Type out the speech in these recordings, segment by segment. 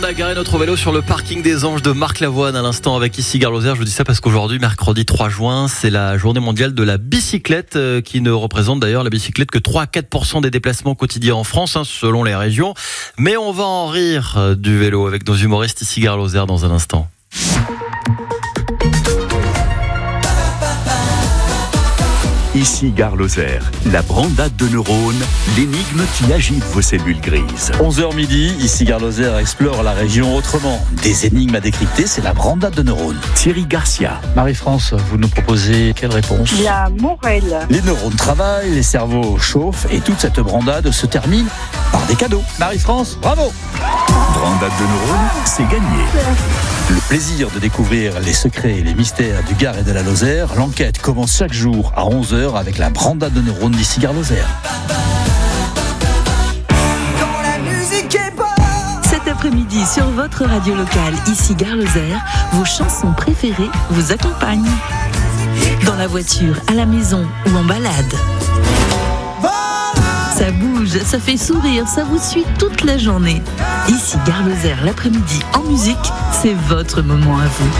On a garé notre vélo sur le parking des Anges de Marc Lavoine à l'instant avec ici Gare Lozère. Je vous dis ça parce qu'aujourd'hui, mercredi 3 juin, c'est la journée mondiale de la bicyclette qui ne représente d'ailleurs la bicyclette que 3 à 4% des déplacements quotidiens en France, selon les régions. Mais on va en rire du vélo avec nos humoristes ici Gare Lozère dans un instant. Ici Gare Lozère, la brandade de neurones, l'énigme qui agite vos cellules grises. 11h midi, ici Gare Lozère explore la région autrement. Des énigmes à décrypter, c'est la brandade de neurones. Thierry Garcia. Marie-France, vous nous proposez quelle réponse? La Morelle. Les neurones travaillent, les cerveaux chauffent et toute cette brandade se termine par des cadeaux. Marie-France, bravo! Brandade de neurones, c'est gagné. Le plaisir de découvrir les secrets et les mystères du Gard et de la Lozère. L'enquête commence chaque jour à 11h avec la brandade de neurones d'ici Gare Lozère. Cet après-midi sur votre radio locale, ici Gare Lozère, vos chansons préférées vous accompagnent. Dans la voiture, à la maison ou en balade. Ça bouge, ça fait sourire, ça vous suit toute la journée. Ici Gare Lozère, l'après-midi en musique, c'est votre moment à vous.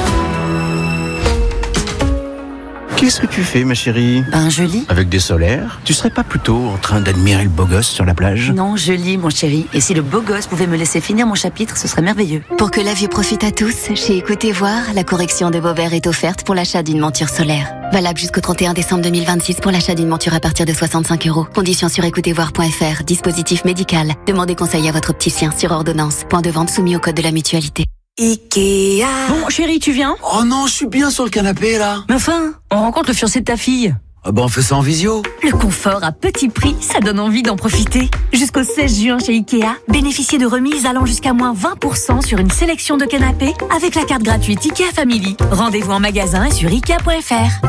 Qu'est-ce que tu fais, ma chérie? Je lis. Avec des solaires? Tu serais pas plutôt en train d'admirer le beau gosse sur la plage? Non, je lis, mon chéri. Et si le beau gosse pouvait me laisser finir mon chapitre, ce serait merveilleux. Pour que la vue profite à tous, chez Écoutez Voir, la correction de vos verres est offerte pour l'achat d'une monture solaire. Valable jusqu'au 31 décembre 2026 pour l'achat d'une monture à partir de 65 €. Conditions sur écoutezvoir.fr. Dispositif médical. Demandez conseil à votre opticien sur ordonnance. Point de vente soumis au code de la mutualité. Ikea. Bon, chérie, tu viens? Oh non, je suis bien sur le canapé, là. Mais enfin, on rencontre le fiancé de ta fille. Ah on fait ça en visio. Le confort à petit prix, ça donne envie d'en profiter. Jusqu'au 16 juin chez Ikea, bénéficiez de remises allant jusqu'à moins 20% sur une sélection de canapés avec la carte gratuite Ikea Family. Rendez-vous en magasin et sur Ikea.fr.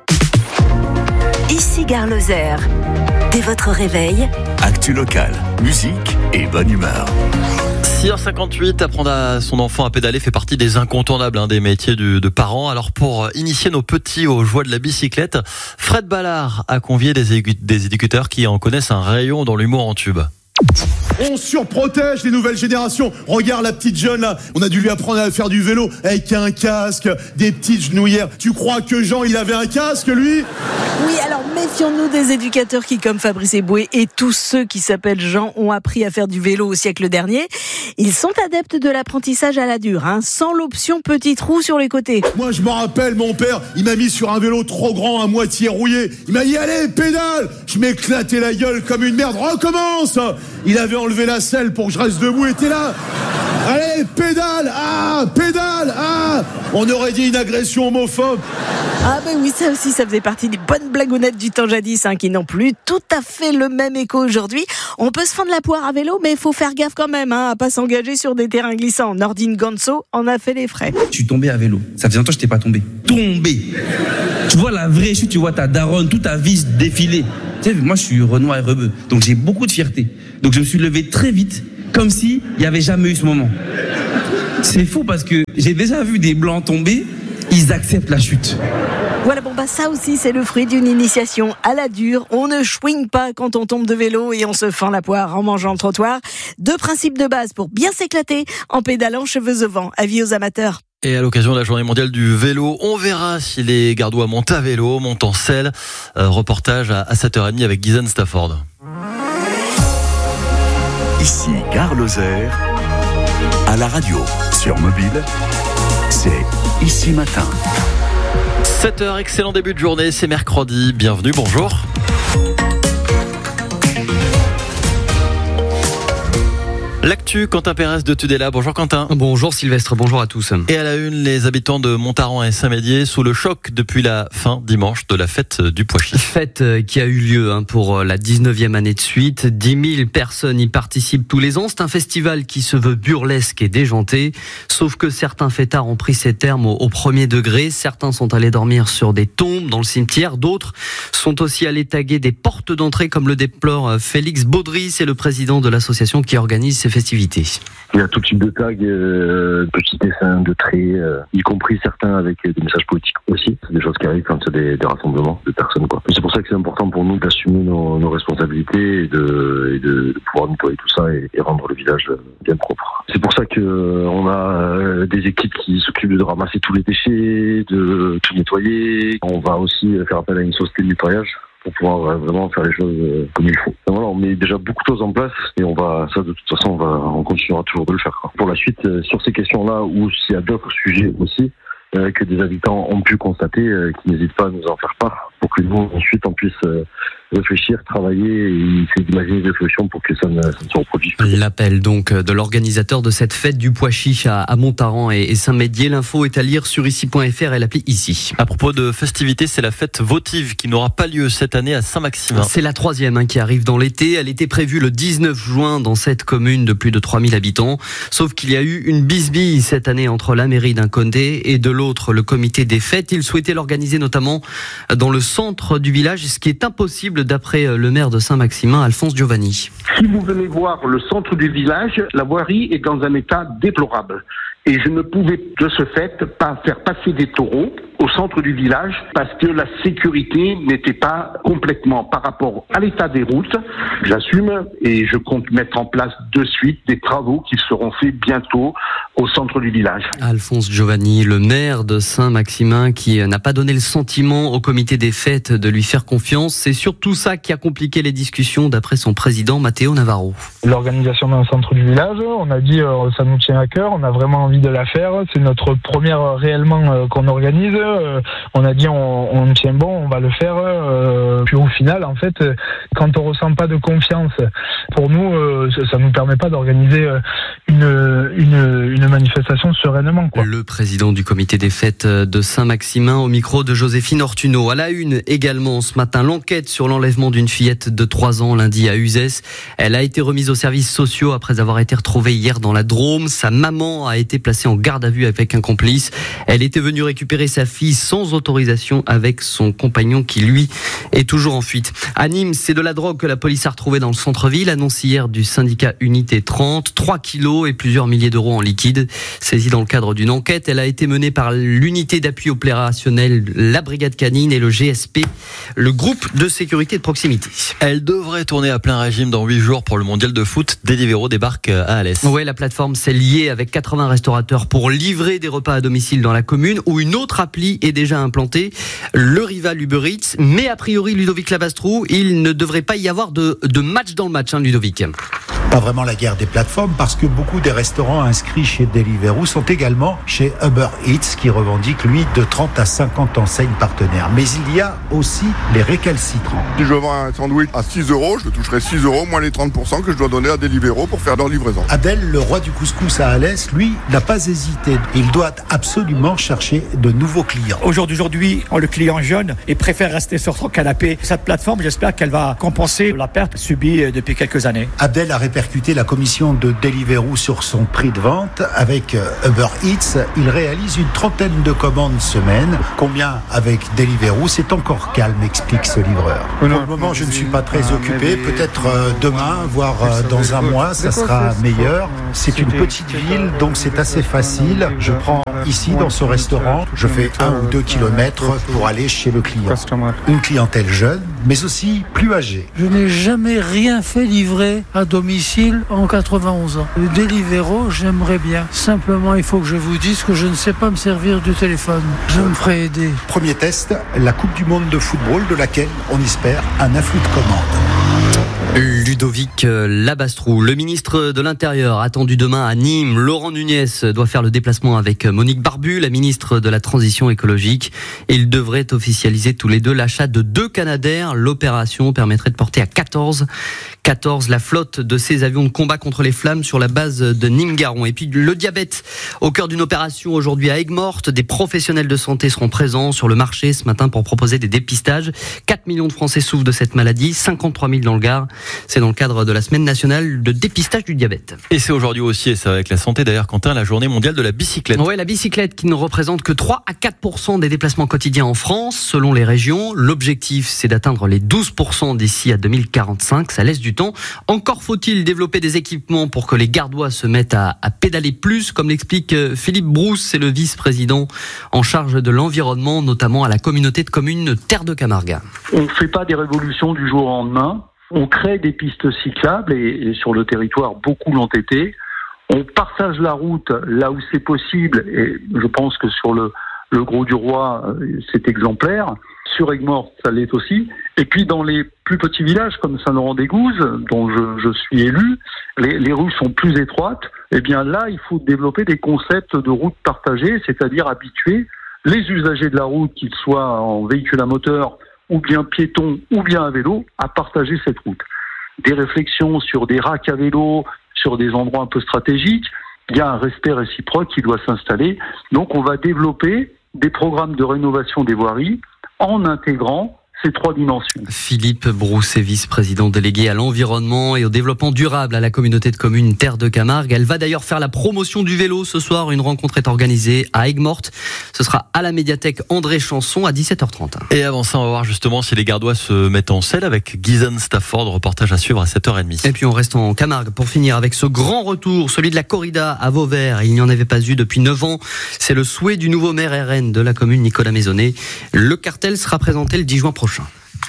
Ici Gare Lozère. Dès votre réveil, Actu local, musique et bonne humeur. 6h58, apprendre à son enfant à pédaler fait partie des incontournables des métiers de parents. Alors pour initier nos petits aux joies de la bicyclette, Fred Ballard a convié des éducateurs qui en connaissent un rayon dans l'humour en tube. On surprotège les nouvelles générations. Regarde la petite jeune là, on a dû lui apprendre à faire du vélo avec un casque, des petites genouillères. Tu crois que Jean il avait un casque lui? Oui, alors méfions-nous des éducateurs qui, comme Fabrice Eboué et tous ceux qui s'appellent Jean, ont appris à faire du vélo au siècle dernier. Ils sont adeptes de l'apprentissage à la dure, sans l'option petit trou sur les côtés. Moi je me rappelle, mon père, il m'a mis sur un vélo trop grand à moitié rouillé. Il m'a dit allez pédale. Je m'éclatais la gueule comme une merde. Recommence. Il avait enlevé la selle pour que je reste debout et t'es là. Allez, pédale. Pédale. On aurait dit une agression homophobe. Ah ben oui, ça aussi, ça faisait partie des bonnes blagounettes du temps jadis, qui n'ont plus tout à fait le même écho aujourd'hui. On peut se fendre la poire à vélo, mais il faut faire gaffe quand même, à pas s'engager sur des terrains glissants. Nordine Ganso en a fait les frais. Je suis tombé à vélo. Ça faisait longtemps que je n'étais pas tombé. Tombé. Tu vois la vraie chute, tu vois ta daronne, toute ta vis défiler. Tu sais, moi je suis Renoir et rebeu, donc j'ai beaucoup de fierté. Donc je me suis levé très vite, comme s'il n'y avait jamais eu ce moment. C'est faux parce que j'ai déjà vu des blancs tomber, ils acceptent la chute. Voilà, ça aussi c'est le fruit d'une initiation à la dure. On ne chouigne pas quand on tombe de vélo et on se fend la poire en mangeant le trottoir. 2 principes de base pour bien s'éclater en pédalant cheveux au vent. Avis aux amateurs. Et à l'occasion de la journée mondiale du vélo, on verra si les Gardois montent à vélo, montent en selle. Reportage à 7h30 avec Guyson Stafford. Ici Gare Lozère, à la radio, sur mobile, c'est Ici Matin. 7h, excellent début de journée, c'est mercredi, bienvenue, bonjour. L'actu, Quentin Pérez de Tudela. Bonjour Quentin. Bonjour Sylvestre, bonjour à tous. Et à la une, les habitants de Montaran et Saint-Médier sous le choc depuis la fin dimanche de la fête du pois chiche. Fête qui a eu lieu pour la 19e année de suite. 10 000 personnes y participent tous les ans. C'est un festival qui se veut burlesque et déjanté. Sauf que certains fêtards ont pris ces termes au premier degré. Certains sont allés dormir sur des tombes dans le cimetière. D'autres sont aussi allés taguer des portes d'entrée comme le déplore Félix Baudry. C'est le président de l'association qui organise ces festivités. Il y a tout type de tags, petits dessins, de traits, y compris certains avec des messages politiques aussi. C'est des choses qui arrivent quand il y a des rassemblements de personnes, quoi. C'est pour ça que c'est important pour nous d'assumer nos responsabilités et de pouvoir nettoyer tout ça et rendre le village bien propre. C'est pour ça que on a des équipes qui s'occupent de ramasser tous les déchets, de tout nettoyer. On va aussi faire appel à une société de nettoyage pour pouvoir vraiment faire les choses comme il faut. Et voilà, on met déjà beaucoup de choses en place et de toute façon, on continuera toujours de le faire, quoi. Pour la suite, sur ces questions-là, ou s'il y a d'autres sujets aussi, que des habitants ont pu constater, qui n'hésitent pas à nous en faire part, pour que nous, ensuite, on puisse réfléchir, travailler et essayer d'imaginer des solutions pour que ça ne se reproduise plus. L'appel donc de l'organisateur de cette fête du pois chiche à Montaran et Saint-Médier. L'info est à lire sur ici.fr et l'appli Ici. À propos de festivités, c'est la fête votive qui n'aura pas lieu cette année à Saint-Maximin. C'est la 3e qui arrive dans l'été. Elle était prévue le 19 juin dans cette commune de plus de 3000 habitants. Sauf qu'il y a eu une bisbille cette année entre la mairie d'un côté et de l'autre le comité des fêtes. Ils souhaitaient l'organiser notamment dans le centre du village, ce qui est impossible d'après le maire de Saint-Maximin, Alphonse Giovanni. Si vous venez voir le centre du village, la voirie est dans un état déplorable. Et je ne pouvais de ce fait pas faire passer des taureaux au centre du village parce que la sécurité n'était pas complètement par rapport à l'état des routes. J'assume et je compte mettre en place de suite des travaux qui seront faits bientôt au centre du village. Alphonse Giovanni, le maire de Saint-Maximin, qui n'a pas donné le sentiment au comité des fêtes de lui faire confiance. C'est surtout ça qui a compliqué les discussions d'après son président Matteo Navarro. L'organisation d'un centre du village, on a dit ça nous tient à cœur, on a vraiment envie de la faire. C'est notre première réellement qu'on organise. On a dit on tient bon, on va le faire. Puis au final, en fait, quand on ressent pas de confiance, pour nous, ça nous permet pas d'organiser une manifestation sereinement, quoi. Le président du comité des fêtes de Saint-Maximin au micro de Joséphine Ortuno. À la une également ce matin, l'enquête sur l'enlèvement d'une fillette de 3 ans lundi à Uzès. Elle a été remise aux services sociaux après avoir été retrouvée hier dans la Drôme. Sa maman a été placée en garde à vue avec un complice. Elle était venue récupérer sa fille sans autorisation avec son compagnon qui, lui, est toujours en fuite. À Nîmes, c'est de la drogue que la police a retrouvée dans le centre-ville. Annonce hier du syndicat Unité 30. 3 kilos et plusieurs milliers d'euros en liquide. Saisie dans le cadre d'une enquête, elle a été menée par l'unité d'appui opérationnel, la brigade canine et le GSP, le groupe de sécurité de proximité. Elle devrait tourner à plein régime dans 8 jours pour le mondial de foot. Deliveroo débarque à Alès. Ouais, la plateforme s'est liée avec 80 restaurateurs pour livrer des repas à domicile dans la commune, où une autre appli est déjà implantée, le rival Uber Eats. Mais a priori, Ludovic Lavastrou, il ne devrait pas y avoir de match dans le match, Ludovic. Pas vraiment la guerre des plateformes parce que beaucoup des restaurants inscrits chez Deliveroo sont également chez Uber Eats qui revendique lui de 30 à 50 enseignes partenaires. Mais il y a aussi les récalcitrants. Si je vends un sandwich à 6 €, je toucherai 6 € moins les 30% que je dois donner à Deliveroo pour faire leur livraison. Abdel, le roi du couscous à Alès, lui, n'a pas hésité. Il doit absolument chercher de nouveaux clients. Aujourd'hui, le client jeune et préfère rester sur son canapé. Cette plateforme, j'espère qu'elle va compenser la perte subie depuis quelques années. Abdel a répercuté la commission de Deliveroo sur son prix de vente. Avec Uber Eats, il réalise une 30aine de commandes semaine. Combien avec Deliveroo? C'est encore calme, explique ce livreur. Pour le moment, je ne suis pas très occupé. Peut-être demain, voire dans un mois, ça sera meilleur. C'est une petite ville, donc c'est assez facile. Je prends ici, dans ce restaurant, je fais 1 ou 2 kilomètres pour aller chez le client. Une clientèle jeune, mais aussi plus âgée. Je n'ai jamais rien fait livrer à domicile en 91 ans. Le Deliveroo, j'aimerais bien. Simplement, il faut que je vous dise que je ne sais pas me servir du téléphone. Je me ferai aider. Premier test, la Coupe du Monde de football de laquelle on espère un afflux de commandes. Ludovic Lavastrou, le ministre de l'Intérieur attendu demain à Nîmes. Laurent Nunez doit faire le déplacement avec Monique Barbu, la ministre de la Transition écologique. Ils devraient officialiser tous les deux l'achat de 2 Canadair. L'opération permettrait de porter à 14 la flotte de ces avions de combat contre les flammes sur la base de Nîmes-Garons. Et puis le diabète au cœur d'une opération aujourd'hui à Aigues-Mortes. Des professionnels de santé seront présents sur le marché ce matin pour proposer des dépistages. 4 millions de Français souffrent de cette maladie, 53 000 dans le Gard. C'est dans le cadre de la semaine nationale de dépistage du diabète. Et c'est aujourd'hui aussi, et ça va avec la santé d'ailleurs, Quentin, la journée mondiale de la bicyclette. Ouais, la bicyclette qui ne représente que 3 à 4% des déplacements quotidiens en France, selon les régions. L'objectif, c'est d'atteindre les 12% d'ici à 2045. Ça laisse du temps. Encore faut-il développer des équipements pour que les Gardois se mettent à pédaler plus, comme l'explique Philippe Brousse, c'est le vice-président en charge de l'environnement, notamment à la communauté de communes Terre de Camargue. On ne fait pas des révolutions du jour au lendemain. On crée des pistes cyclables et sur le territoire, beaucoup l'ont été. On partage la route là où c'est possible et je pense que sur le Grau-du-Roi, c'est exemplaire. Sur Aigues-Mortes, ça l'est aussi. Et puis dans les plus petits villages comme Saint-Laurent-des-Gouzes, dont je suis élu, les rues sont plus étroites. Eh bien là, il faut développer des concepts de route partagée, c'est-à-dire habituer les usagers de la route, qu'ils soient en véhicule à moteur ou bien piétons ou bien à vélo, à partager cette route. Des réflexions sur des racks à vélo, sur des endroits un peu stratégiques, il y a un respect réciproque qui doit s'installer. Donc on va développer des programmes de rénovation des voiries en intégrant ces 3 dimensions. Philippe Brousse est vice-président délégué à l'environnement et au développement durable à la communauté de communes Terre de Camargue. Elle va d'ailleurs faire la promotion du vélo ce soir. Une rencontre est organisée à Aigues-Mortes. Ce sera à la médiathèque André Chanson à 17h30. Et avant ça, on va voir justement si les Gardois se mettent en selle avec Gizon Stafford. Reportage à suivre à 7h30. Et puis on reste en Camargue pour finir avec ce grand retour, celui de la corrida à Vauvert. Il n'y en avait pas eu depuis 9 ans. C'est le souhait du nouveau maire RN de la commune, Nicolas Maisonnet. Le cartel sera présenté le 10 juin prochain.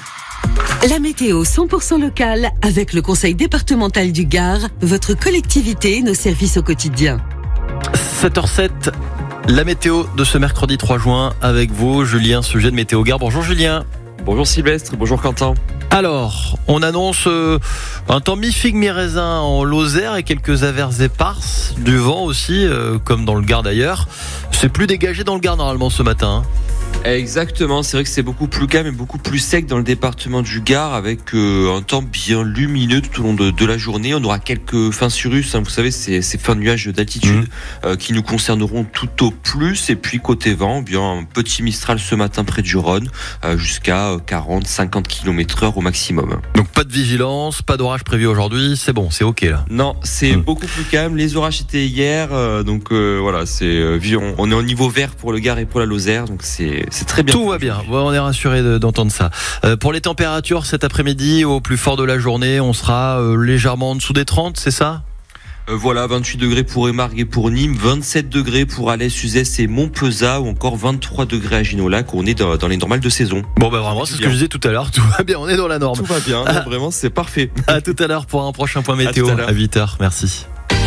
La météo 100% locale avec le Conseil départemental du Gard, votre collectivité, nos services au quotidien. 7h07, la météo de ce mercredi 3 juin avec vous, Julien, sujet de Météo Gard. Bonjour Julien. Bonjour Sylvestre, bonjour Quentin. Alors, on annonce un temps mi-figue mi-raisin en Lozère et quelques averses éparses, du vent aussi, comme dans le Gard d'ailleurs. C'est plus dégagé dans le Gard normalement ce matin. Exactement, c'est vrai que c'est beaucoup plus calme et beaucoup plus sec dans le département du Gard avec un temps bien lumineux tout au long de la journée. On aura quelques fins cirrus, vous savez, ces fins de nuages d'altitude qui nous concerneront tout au plus. Et puis côté vent, bien un petit mistral ce matin près du Rhône jusqu'à 40-50 km/h au maximum. Donc pas de vigilance, pas d'orage prévu aujourd'hui, c'est bon, c'est ok là. Non, c'est beaucoup plus calme. Les orages étaient hier, donc voilà, on est au niveau vert pour le Gard et pour la Lozère, donc c'est très bien. Tout va bien, on est rassuré d'entendre ça. Pour les températures cet après-midi, au plus fort de la journée, on sera légèrement en dessous des 30, c'est ça ? Voilà, 28 degrés pour Émargues et pour Nîmes, 27 degrés pour Alès, Uzès et Montpezat, ou encore 23 degrés à Ginola, on est dans les normales de saison. Bon vraiment, c'est ce que je disais tout à l'heure, tout va bien, on est dans la norme. Tout va bien, vraiment c'est parfait. À tout à l'heure pour un prochain point météo à 8h, merci.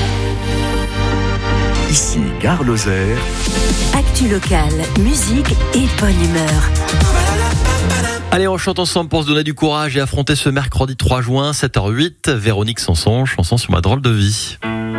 Ici Gare Lozère. Actu locale, musique et bonne humeur. Allez, on chante ensemble pour se donner du courage et affronter ce mercredi 3 juin, 7h08. Véronique Sanson, chanson sur ma drôle de vie.